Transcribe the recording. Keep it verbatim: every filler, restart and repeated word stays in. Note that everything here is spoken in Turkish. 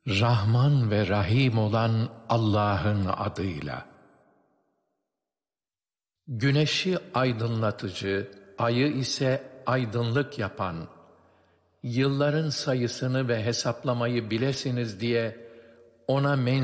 Rahman ve Rahim olan Allah'ın adıyla. Güneşi aydınlatıcı, ayı ise aydınlık yapan, yılların sayısını ve hesaplamayı bilesiniz diye ona men